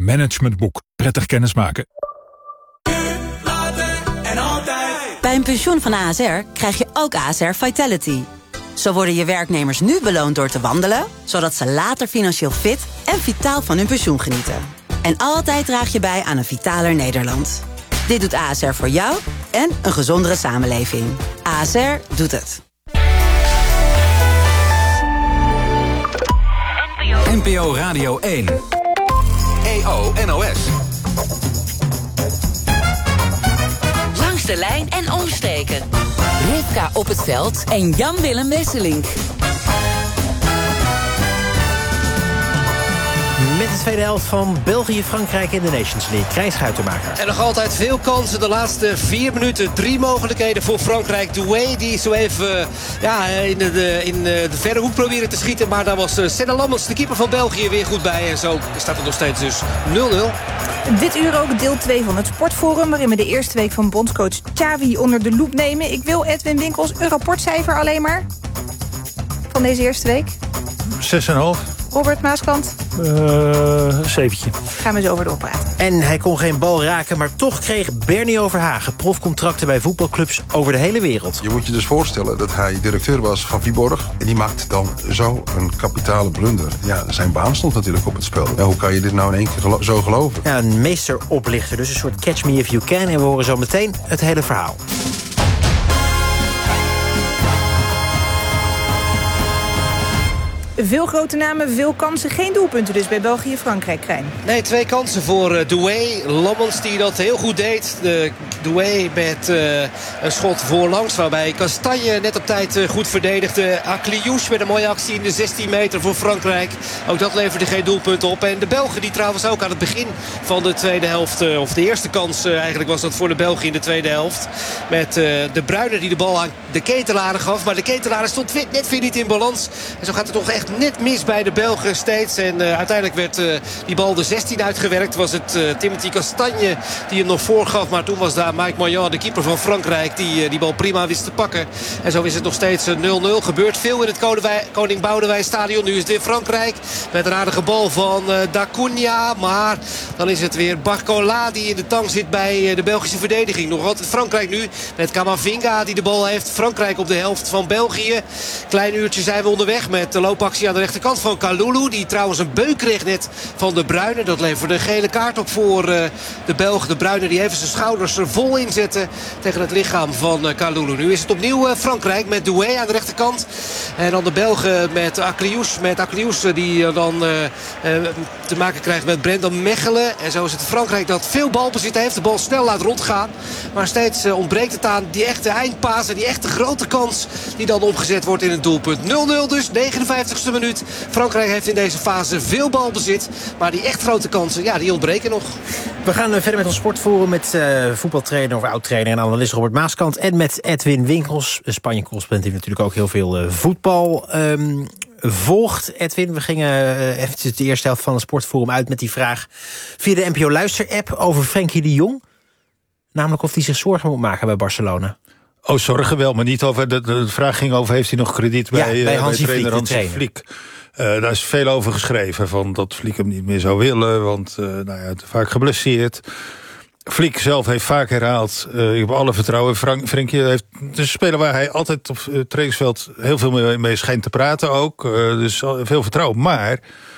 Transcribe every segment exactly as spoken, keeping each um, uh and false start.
Managementboek. Prettig kennismaken. Bij een pensioen van A S R krijg je ook A S R Vitality. Zo worden je werknemers nu beloond door te wandelen, zodat ze later financieel fit en vitaal van hun pensioen genieten. En altijd draag je bij aan een vitaler Nederland. Dit doet A S R voor jou en een gezondere samenleving. A S R doet het. N P O Radio één. E O N O S. Langs de lijn en omstreken. Rivka op het veld en Jan-Willem Wesselink. Met de tweede helft van België-Frankrijk in de Nations League. Krijs Schuitenmaker. En nog altijd veel kansen. De laatste vier minuten. Drie mogelijkheden voor Frankrijk. Doué die zo even ja, in, de, in de verre hoek proberen te schieten. Maar daar was Senna Lammens, de keeper van België, weer goed bij. En zo staat het nog steeds dus nul nul. Dit uur ook deel twee van het Sportforum, waarin we de eerste week van bondscoach Xavi onder de loep nemen. Ik wil Edwin Winkels een rapportcijfer alleen maar van deze eerste week. zes komma vijf. Robert Maaskant? Uh, zeventje. Gaan we zo over doorpraten. En hij kon geen bal raken, maar toch kreeg Bernie Overhagen profcontracten bij voetbalclubs over de hele wereld. Je moet je dus voorstellen dat hij directeur was van Viborg. En die maakt dan zo een kapitale blunder. Ja, zijn baan stond natuurlijk op het spel. Ja, hoe kan je dit nou in één keer gelo- zo geloven? Ja, een meesteroplichter, dus een soort catch me if you can. En we horen zo meteen het hele verhaal. Veel grote namen, veel kansen, geen doelpunten dus bij België-Frankrijk, Krijn. Nee, twee kansen voor uh, Doué. Lammens die dat heel goed deed. De Doué met uh, een schot voorlangs, waarbij Castagne net op tijd uh, goed verdedigde. Akliouche met een mooie actie in de zestien meter voor Frankrijk. Ook dat leverde geen doelpunt op. En de Belgen die trouwens ook aan het begin van de tweede helft, uh, of de eerste kans uh, eigenlijk was dat voor de Belgen in de tweede helft. Met uh, de Bruyne die de bal aan de Ketelaar gaf. Maar de Ketelaar stond net weer niet in balans. En zo gaat het toch echt net mis bij de Belgen steeds. En uh, uiteindelijk werd uh, die bal de zestien uitgewerkt. Was het uh, Timothy Castagne die hem nog voorgaf. Maar toen was daar Mike Maignan, de keeper van Frankrijk, die uh, die bal prima wist te pakken. En zo is het nog steeds uh, nul nul. Gebeurt veel in het Koning Boudewijn stadion. Nu is het weer Frankrijk. Met een aardige bal van uh, Dacunia. Maar dan is het weer Barcola die in de tang zit bij uh, de Belgische verdediging. Nog altijd Frankrijk nu met Camavinga die de bal heeft. Frankrijk op de helft van België. Klein uurtje zijn we onderweg met de loopactie aan de rechterkant van Kalulu. Die trouwens een beuk kreeg net van de Bruyne. Dat leverde een gele kaart op voor uh, de Belg. De Bruyne die even zijn schouders er vol inzette tegen het lichaam van uh, Kalulu. Nu is het opnieuw uh, Frankrijk met Doué aan de rechterkant. En dan de Belgen met Akliouche. Met Akliouche die uh, dan uh, uh, te maken krijgt met Brendan Mechelen. En zo is het Frankrijk dat veel balbezit heeft. De bal snel laat rondgaan. Maar steeds uh, ontbreekt het aan die echte eindpaas. En die echte grote kans die dan omgezet wordt in het doelpunt. nul nul dus, negenenvijftigste minuut. Frankrijk heeft in deze fase veel balbezit. Maar die echt grote kansen, ja, die ontbreken nog. We gaan verder met ons sportforum met uh, voetbaltrainer of oud-trainer en analist Robert Maaskant. En met Edwin Winkels, Spanje-correspondent die natuurlijk ook heel veel uh, voetbal um, volgt. Edwin, we gingen uh, eventjes de eerste helft van het sportforum uit met die vraag via de N P O Luister-app over Frenkie de Jong. Namelijk of hij zich zorgen moet maken bij Barcelona. Oh, zorgen wel, maar niet over. De, de vraag ging over: heeft hij nog krediet bij, ja, bij, uh, Hansi bij trainer Flick, Hansi Flick? Uh, daar is veel over geschreven, van dat Flick hem niet meer zou willen, want uh, nou ja, vaak geblesseerd. Flick zelf heeft vaak herhaald, uh, ik heb alle vertrouwen. Frank, Frenkie heeft, het is een speler waar hij altijd op het uh, trainingsveld heel veel mee, mee schijnt te praten ook. Uh, dus veel vertrouwen, maar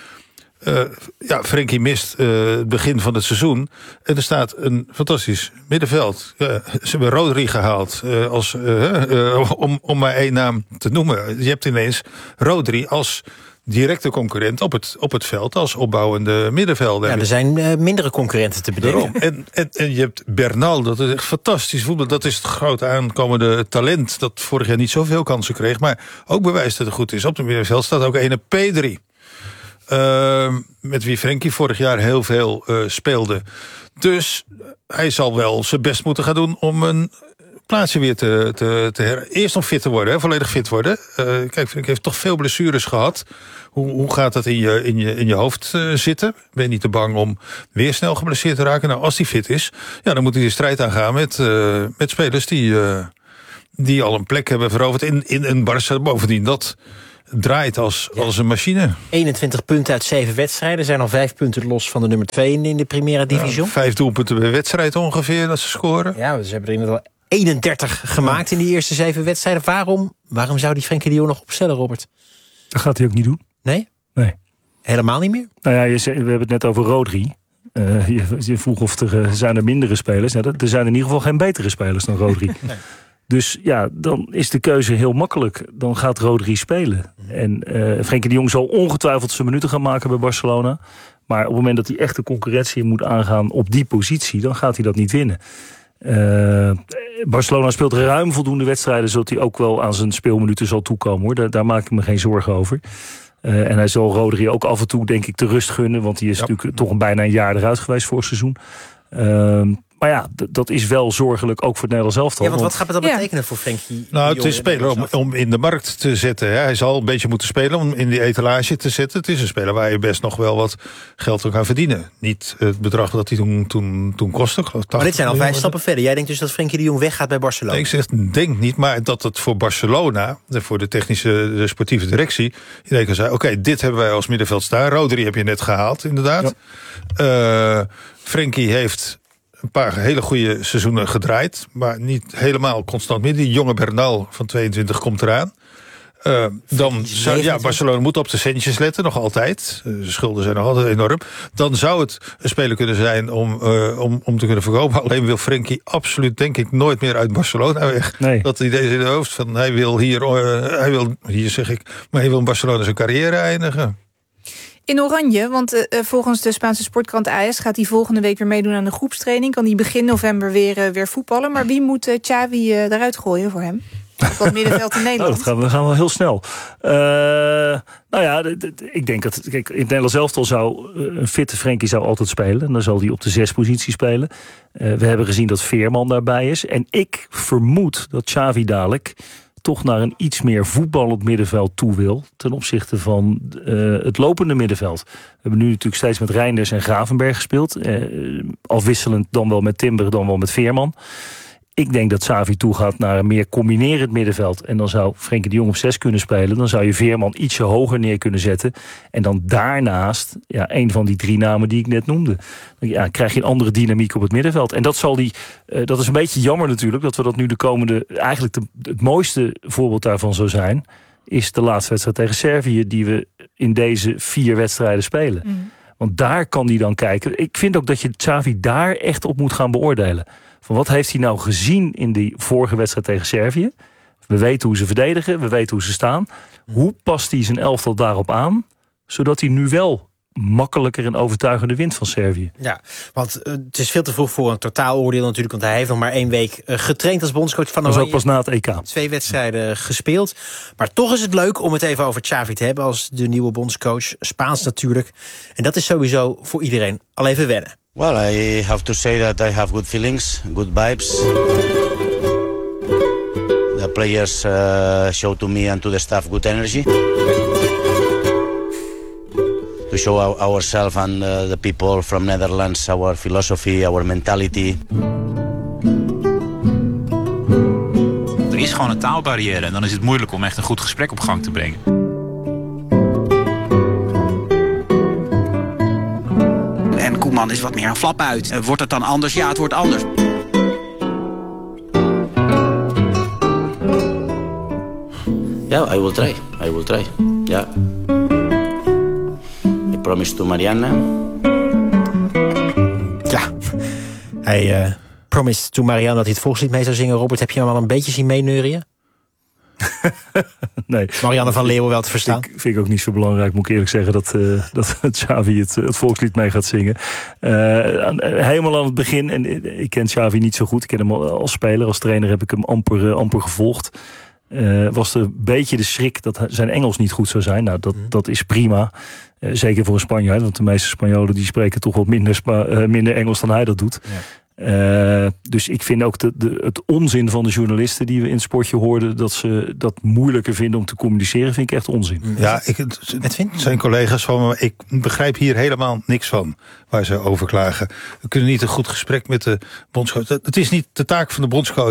Uh, ja, Frenkie mist uh, het begin van het seizoen. En er staat een fantastisch middenveld. Uh, ze hebben Rodri gehaald. Uh, als, uh, uh, om, om maar één naam te noemen. Je hebt ineens Rodri als directe concurrent op het, op het veld. Als opbouwende middenvelder. Ja, er zijn uh, mindere concurrenten te bedenken. En, en, en je hebt Bernal, dat is echt fantastisch voetbal. Dat is het grote aankomende talent. Dat vorig jaar niet zoveel kansen kreeg. Maar ook bewijst dat het goed is. Op het middenveld staat ook ene Pedri. Uh, met wie Frenkie vorig jaar heel veel uh, speelde. Dus hij zal wel zijn best moeten gaan doen om een plaatsje weer te, te, te her... Eerst om fit te worden, hè, volledig fit worden. Uh, kijk, Frenkie heeft toch veel blessures gehad. Hoe, hoe gaat dat in je, in je, in je hoofd uh, zitten? Ben je niet te bang om weer snel geblesseerd te raken? Nou, als hij fit is, ja, dan moet hij de strijd aangaan met, uh, met spelers die, uh, die al een plek hebben veroverd in, in een Barça. Bovendien dat draait als, Ja. als een machine. eenentwintig punten uit zeven wedstrijden. Zijn al vijf punten los van de nummer twee in, in de Primera Division. Ja, vijf doelpunten per wedstrijd ongeveer dat ze scoren. Ja, ze hebben er inderdaad eenendertig gemaakt in die eerste zeven wedstrijden. Waarom, waarom zou die Frenkie de Jong nog opstellen, Robert? Dat gaat hij ook niet doen. Nee? Nee. Helemaal niet meer? Nou ja, je zei, we hebben het net over Rodri. Uh, je, je vroeg of er uh, zijn er mindere spelers. Nou, er zijn in ieder geval geen betere spelers dan Rodri. Nee. Dus ja, dan is de keuze heel makkelijk. Dan gaat Rodri spelen. En uh, Frenkie de Jong zal ongetwijfeld zijn minuten gaan maken bij Barcelona. Maar op het moment dat hij echt de concurrentie moet aangaan op die positie, dan gaat hij dat niet winnen. Uh, Barcelona speelt ruim voldoende wedstrijden, zodat hij ook wel aan zijn speelminuten zal toekomen, hoor. Daar, daar maak ik me geen zorgen over. Uh, en hij zal Rodri ook af en toe, denk ik, de rust gunnen, want die is ja. natuurlijk toch een bijna een jaar eruit geweest voor het seizoen. Uh, Maar ja, d- dat is wel zorgelijk ook voor het Nederlands elftal. Ja, want wat want... gaat dat Ja. betekenen voor Frenkie? Nou, het is speler om, om in de markt te zetten. Hè. Hij zal een beetje moeten spelen om in die etalage te zetten. Het is een speler waar je best nog wel wat geld aan kan verdienen. Niet het bedrag dat hij toen, toen, toen kostte. Maar dit zijn al vijf stappen verder. Jij denkt dus dat Frenkie de Jong weggaat bij Barcelona? Nee, ik zeg, denk niet, maar dat het voor Barcelona, voor de technische, de sportieve directie, iedereen kan zeggen, oké, okay, dit hebben wij als middenveld staan. Rodri heb je net gehaald, inderdaad. Ja. Uh, Frenkie heeft een paar hele goede seizoenen gedraaid, maar niet helemaal constant meer. Die jonge Bernal van tweeëntwintig komt eraan. Uh, dan zou, ja, Barcelona moet op de centjes letten, nog altijd. Uh, de schulden zijn nog altijd enorm. Dan zou het een speler kunnen zijn om, uh, om, om te kunnen verkopen. Alleen wil Frenkie absoluut, denk ik, nooit meer uit Barcelona weg. Nee. Dat idee is in de hoofd van, hij wil hier, uh, hij wil, hier zeg ik, maar hij wil in Barcelona zijn carrière eindigen. In oranje, want uh, volgens de Spaanse sportkrant A S gaat hij volgende week weer meedoen aan de groepstraining. Kan hij begin november weer, uh, weer voetballen. Maar wie moet uh, Xavi uh, eruit gooien voor hem? Op dat middenveld in Nederland. Oh, dat gaan we, gaan wel heel snel. Uh, nou ja, d- d- ik denk dat, kijk, in het Nederlands elftal zou uh, een fitte Frenkie zou altijd spelen. En dan zal hij op de zes positie spelen. Uh, we hebben gezien dat Veerman daarbij is. En ik vermoed dat Xavi dadelijk toch naar een iets meer voetballend middenveld toe wil, ten opzichte van uh, het lopende middenveld. We hebben nu natuurlijk steeds met Reinders en Gravenberg gespeeld. Uh, afwisselend dan wel met Timber, dan wel met Veerman. Ik denk dat Xavi toegaat naar een meer combinerend middenveld. En dan zou Frenkie de Jong op zes kunnen spelen. Dan zou je Veerman ietsje hoger neer kunnen zetten. En dan daarnaast, ja, een van die drie namen die ik net noemde. Ja, krijg je een andere dynamiek op het middenveld. En dat zal die, uh, dat is een beetje jammer natuurlijk, dat we dat nu de komende, eigenlijk de, het mooiste voorbeeld daarvan zou zijn, is de laatste wedstrijd tegen Servië, die we in deze vier wedstrijden spelen. Mm. Want daar kan hij dan kijken. Ik vind ook dat je Xavi daar echt op moet gaan beoordelen. Van wat heeft hij nou gezien in die vorige wedstrijd tegen Servië? We weten hoe ze verdedigen, we weten hoe ze staan. Hoe past hij zijn elftal daarop aan, zodat hij nu wel makkelijker en overtuigender wint van Servië? Ja, want uh, het is veel te vroeg voor een totaaloordeel natuurlijk, want hij heeft nog maar één week uh, getraind als bondscoach van Oranje. Dat is ook pas na het E K. Twee wedstrijden gespeeld. Maar toch is het leuk om het even over Xavi te hebben als de nieuwe bondscoach. Spaans natuurlijk. En dat is sowieso voor iedereen al even wennen. Well, I have to say that I have good feelings, good vibes. The players uh, show to me and to the staff good energy. To show our, ourselves and uh, the people from Netherlands, our philosophy, our mentality. Er is gewoon een taalbarrière en dan is het moeilijk om echt een goed gesprek op gang te brengen. En Koeman is wat meer een flap uit. Uh, wordt het dan anders? Ja, het wordt anders. Ja, yeah, I will try. I will try. Ja. Yeah. I promise to Marianne. Ja, hij uh, promised to Marianne dat hij het volkslied mee zou zingen. Robert, heb je hem al een beetje zien meeneurien? Nee. Marianne van Leeuwen wel te verstaan. Ik vind ik ook niet zo belangrijk, moet ik eerlijk zeggen, dat, uh, dat Xavi het, het volkslied mee gaat zingen. Uh, helemaal aan het begin, en ik ken Xavi niet zo goed. Ik ken hem als speler, als trainer heb ik hem amper, uh, amper gevolgd. Uh, was er een beetje de schrik dat zijn Engels niet goed zou zijn. Nou, dat, dat is prima. Uh, zeker voor een Spanjaard, want de meeste Spanjolen die spreken toch wat minder, Spa- uh, minder Engels dan hij dat doet. Ja. Uh, dus ik vind ook de, de, het onzin van de journalisten die we in het sportje hoorden, dat ze dat moeilijker vinden om te communiceren, vind ik echt onzin. Ja, ik, het, het zijn collega's van me, ik begrijp hier helemaal niks van waar ze over klagen. We kunnen niet een goed gesprek met de bondscoach. Het is niet de taak van de bondscoach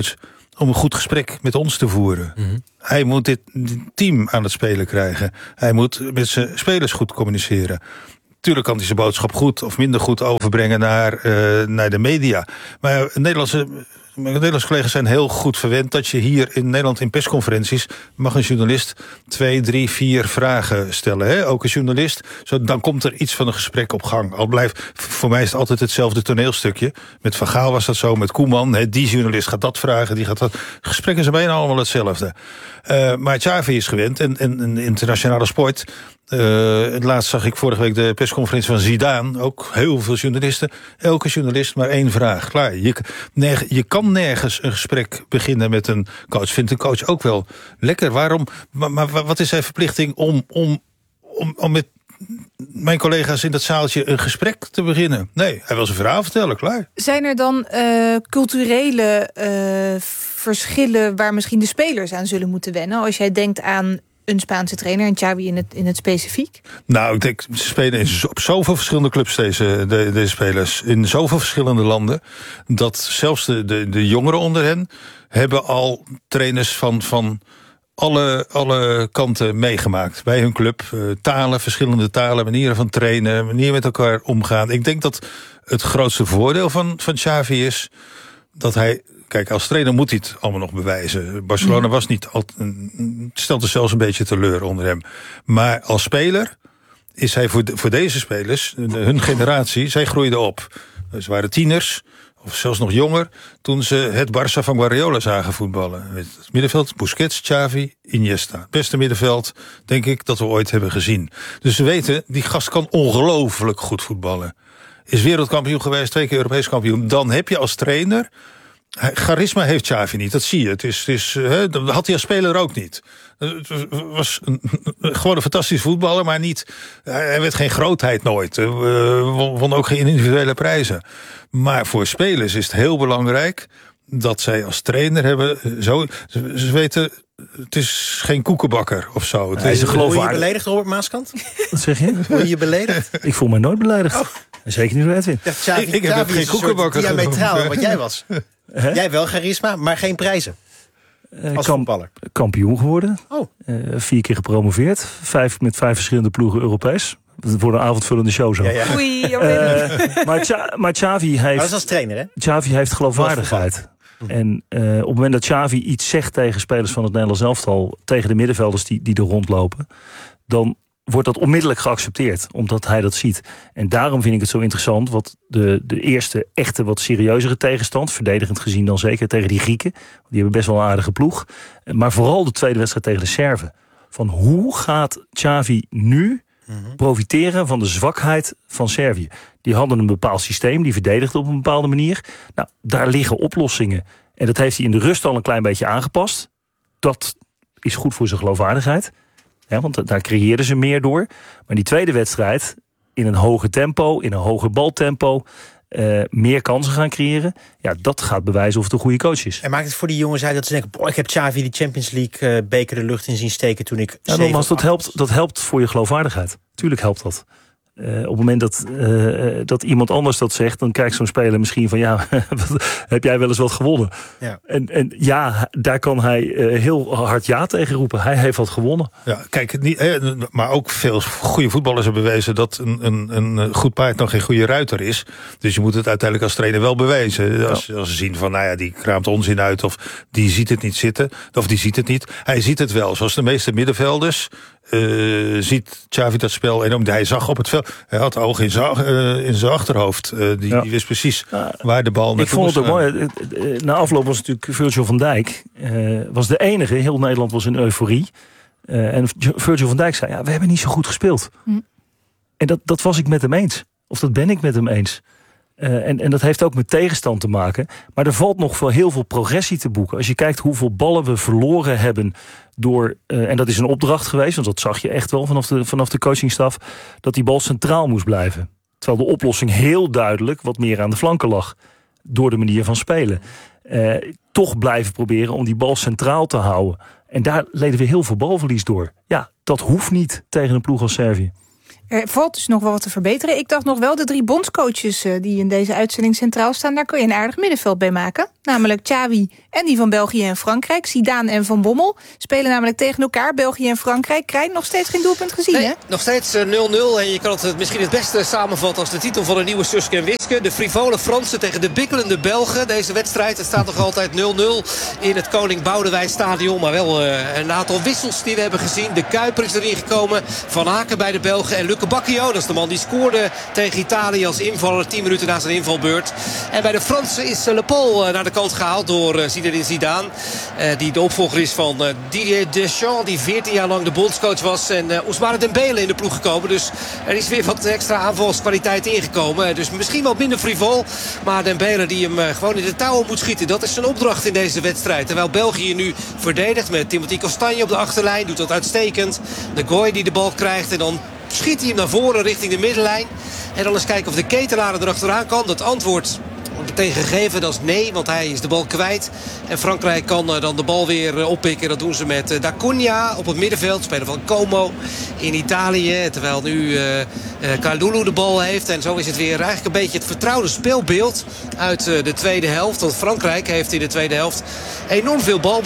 om een goed gesprek met ons te voeren. Mm-hmm. Hij moet dit team aan het spelen krijgen. Hij moet met zijn spelers goed communiceren. Tuurlijk kan hij zijn boodschap goed of minder goed overbrengen naar, uh, naar de media. Maar Nederlandse... Mijn Nederlandse collega's zijn heel goed verwend dat je hier in Nederland in persconferenties mag een journalist twee, drie, vier vragen stellen. Hè? Ook een journalist, zo, dan komt er iets van een gesprek op gang. Al blijft, voor mij is het altijd hetzelfde toneelstukje. Met Van Gaal was dat zo, met Koeman. Hè? Die journalist gaat dat vragen, die gaat dat. Gesprekken zijn bijna allemaal hetzelfde. Uh, maar Xavi is gewend en, en, en internationale sport. Uh, het laatst zag ik vorige week de persconferentie van Zidane. Ook heel veel journalisten. Elke journalist maar één vraag. Klaar. Je, nerg, je kan nergens een gesprek beginnen met een coach. Vindt een coach ook wel lekker. Waarom? Maar, maar wat is zijn verplichting om, om, om, om met mijn collega's in dat zaaltje een gesprek te beginnen? Nee, hij wil zijn verhaal vertellen. Klaar. Zijn er dan uh, culturele uh, verschillen waar misschien de spelers aan zullen moeten wennen? Als jij denkt aan een Spaanse trainer en Xavi in het, in het specifiek? Nou, ik denk, ze spelen in zo, op zoveel verschillende clubs, deze, de, deze spelers. In zoveel verschillende landen. Dat zelfs de, de, de jongeren onder hen hebben al trainers van, van alle, alle kanten meegemaakt. Bij hun club. Uh, talen, verschillende talen, manieren van trainen, manieren met elkaar omgaan. Ik denk dat het grootste voordeel van, van Xavi is dat hij... Kijk, als trainer moet hij het allemaal nog bewijzen. Barcelona was niet altijd, stelt er zelfs een beetje teleur onder hem. Maar als speler is hij voor, de, voor deze spelers, hun generatie, zij groeiden op. Ze waren tieners, of zelfs nog jonger, toen ze het Barça van Guardiola zagen voetballen. Het middenveld, Busquets, Xavi, Iniesta. Beste middenveld, denk ik, dat we ooit hebben gezien. Dus ze weten, die gast kan ongelooflijk goed voetballen. Is wereldkampioen geweest, twee keer Europees kampioen. Dan heb je als trainer... Charisma heeft Xavi niet, dat zie je. Het is, het is, hè, dat had hij als speler ook niet. Het was een, gewoon een fantastisch voetballer, maar niet. Hij werd geen grootheid nooit. Uh, won ook geen individuele prijzen. Maar voor spelers is het heel belangrijk dat zij als trainer hebben. Zo, ze, ze weten, het is geen koekenbakker of zo. Het hij is een geloofwaardig. Word je beledigd, Robert Maaskant? Wat zeg je? Word je beledigd? Ik voel me nooit beledigd. Oh. Zeker niet door Edwin. Ja, Xavi, ik ik heb geen koekenbakker genoemd. Diametraal wat jij was. He? Jij wel charisma, maar geen prijzen. Als Kamp, voetballer. Kampioen geworden. Oh. Uh, vier keer gepromoveerd. Vijf, met vijf verschillende ploegen Europees. Het wordt een avondvullende show zo. Ja, ja. Oei, uh, maar, Xa, maar Xavi heeft... Maar dat is als trainer, hè? Xavi heeft geloofwaardigheid. En uh, op het moment dat Xavi iets zegt tegen spelers van het Nederlands elftal, tegen de middenvelders die, die er rondlopen, dan wordt dat onmiddellijk geaccepteerd, omdat hij dat ziet. En daarom vind ik het zo interessant, wat de, de eerste echte wat serieuzere tegenstand, verdedigend gezien dan zeker tegen die Grieken, die hebben best wel een aardige ploeg, maar vooral de tweede wedstrijd tegen de Serven. Van hoe gaat Xavi nu mm-hmm. profiteren van de zwakheid van Servië? Die hadden een bepaald systeem, die verdedigden op een bepaalde manier. Nou, daar liggen oplossingen. En dat heeft hij in de rust al een klein beetje aangepast. Dat is goed voor zijn geloofwaardigheid. Ja, want daar creëerden ze meer door. Maar die tweede wedstrijd, in een hoger tempo, in een hoger baltempo, uh, meer kansen gaan creëren. Ja, dat gaat bewijzen of het een goede coach is. En maakt het voor die jongens uit dat ze denken, boah, ik heb Xavi die Champions League uh, beker de lucht in zien steken toen ik ja, nogmaals, dat helpt, dat helpt voor je geloofwaardigheid. Tuurlijk helpt dat. Uh, op het moment dat, uh, dat iemand anders dat zegt, dan kijkt zo'n speler misschien van, ja, heb jij wel eens wat gewonnen? Ja. En, en ja, daar kan hij uh, heel hard ja tegen roepen. Hij heeft wat gewonnen. Ja, kijk, niet, hè, maar ook veel goede voetballers hebben bewezen dat een, een, een goed paard nog geen goede ruiter is. Dus je moet het uiteindelijk als trainer wel bewijzen. Als, ja. als ze zien van, nou ja, die kraamt onzin uit, of die ziet het niet zitten, of die ziet het niet. Hij ziet het wel, zoals de meeste middenvelders. Uh, ziet Xavi dat spel en hij zag op het veld, hij had ogen in zijn, uh, in zijn achterhoofd. Uh, die, ja. die wist precies ja. waar de bal naartoe moest. Ik vond het ook mooi. Na afloop was natuurlijk Virgil van Dijk uh, was de enige. Heel Nederland was in euforie. Uh, en Virgil van Dijk zei, ja, we hebben niet zo goed gespeeld. Hm. En dat, dat was ik met hem eens. Of dat ben ik met hem eens. Uh, en, en dat heeft ook met tegenstand te maken. Maar er valt nog wel heel veel progressie te boeken. Als je kijkt hoeveel ballen we verloren hebben door, uh, en dat is een opdracht geweest, want dat zag je echt wel vanaf de, vanaf de coachingstaf, dat die bal centraal moest blijven. Terwijl de oplossing heel duidelijk wat meer aan de flanken lag. Door de manier van spelen. Uh, toch blijven proberen om die bal centraal te houden. En daar leden we heel veel balverlies door. Ja, dat hoeft niet tegen een ploeg als Servië. Er valt dus nog wel wat te verbeteren. Ik dacht nog wel, de drie bondscoaches uh, die in deze uitzending centraal staan, daar kun je een aardig middenveld bij maken. Namelijk Xavi, En die van België en Frankrijk. Zidane en Van Bommel spelen namelijk tegen elkaar. België en Frankrijk. Krijgen nog steeds geen doelpunt gezien, nee, hè? Nog steeds nul nul. En je kan het misschien het beste samenvatten als de titel van een nieuwe Suske en Wiske. De frivole Fransen tegen de bikkelende Belgen. Deze wedstrijd, het staat nog altijd nul nul in het Koning Boudewijn stadion. Maar wel uh, een aantal wissels die we hebben gezien. De Kuiper is erin gekomen. Van Aken bij de Belgen. En Luke Bacchio, dat is de man die scoorde tegen Italië als invaller. tien minuten na zijn invalbeurt. En bij de Fransen is Le Paul uh, naar de kant gehaald door uh, Zinedine Zidane. Uh, die de opvolger is van uh, Didier Deschamps. Die veertien jaar lang de bondscoach was. En uh, Ousmane Dembele in de ploeg gekomen. Dus er is weer wat extra aanvalskwaliteit ingekomen. Uh, dus misschien wat minder frivol. Maar Dembele die hem uh, gewoon in de touwen moet schieten. Dat is zijn opdracht in deze wedstrijd. Terwijl België nu verdedigt met Timothy Castagne op de achterlijn. Doet dat uitstekend. De Goy die de bal krijgt. En dan schiet hij hem naar voren richting de middenlijn. En dan eens kijken of de Ketelaar erachteraan kan. Dat antwoord meteen gegeven, dat is nee, want hij is de bal kwijt. En Frankrijk kan uh, dan de bal weer uh, oppikken. Dat doen ze met uh, Da Cunha op het middenveld, speler van Como in Italië. Terwijl nu uh, uh, Kalulu de bal heeft. En zo is het weer eigenlijk een beetje het vertrouwde speelbeeld uit uh, de tweede helft. Want Frankrijk heeft in de tweede helft enorm veel bal.